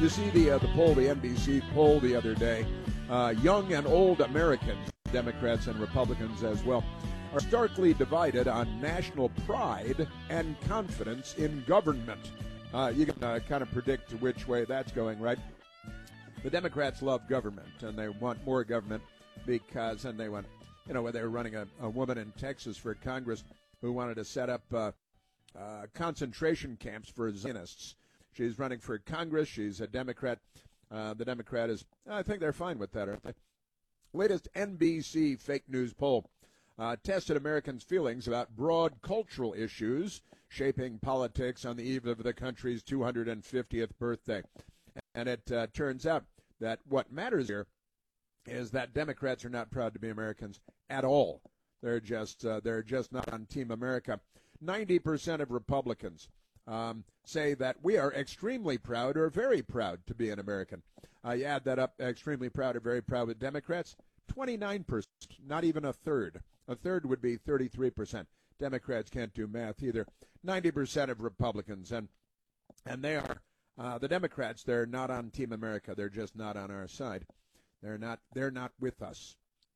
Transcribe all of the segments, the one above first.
You see the poll, the NBC poll the other day. Young and old Americans, Democrats and Republicans as well, are starkly divided on national pride and confidence in government. You can kind of predict which way that's going, right? The Democrats love government, and they want more government because, and they want, when they were running a woman in Texas for Congress who wanted to set up concentration camps for Zionists. She's running for Congress. She's a Democrat. The Democrat is, I think they're fine with that, aren't they? Latest NBC fake news poll tested Americans' feelings about broad cultural issues shaping politics on the eve of the country's 250th birthday. And it turns out that what matters here is that Democrats are not proud to be Americans at all. They're just not on Team America. 90% of Republicans say that we are extremely proud or very proud to be an American. You add that up, extremely proud or very proud with Democrats, 29%, not even a third. A third would be 33%. Democrats can't do math either. 90% of Republicans, and they are the Democrats. They're not on Team America. They're just not on our side. They're not with us.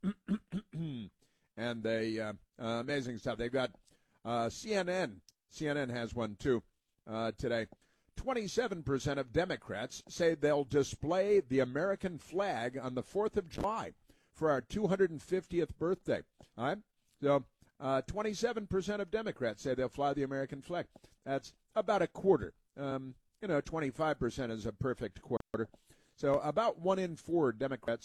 And they amazing stuff. They've got CNN. CNN has one too today. 27% of Democrats say they'll display the American flag on the 4th of July for our 250th birthday. All right? So 27% of Democrats say they'll fly the American flag. That's about a quarter. 25% is a perfect quarter. So about 1 in 4 Democrats